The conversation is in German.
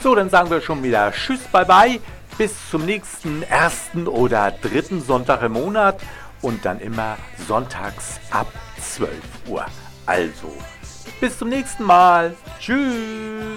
So, dann sagen wir schon wieder Tschüss, bye bye. Bis zum nächsten ersten oder dritten Sonntag im Monat. Und dann immer sonntags ab 12 Uhr. Also, bis zum nächsten Mal. Tschüss.